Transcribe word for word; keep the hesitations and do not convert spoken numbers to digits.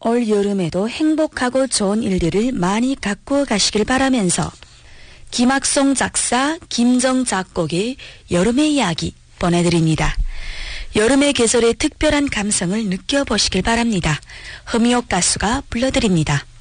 올 여름에도 행복하고 좋은 일들을 많이 가꾸어 가시길 바라면서 김학송 작사, 김정 작곡의 여름의 이야기 보내드립니다. 여름의 계절의 특별한 감성을 느껴보시길 바랍니다. 허미옥 가수가 불러드립니다.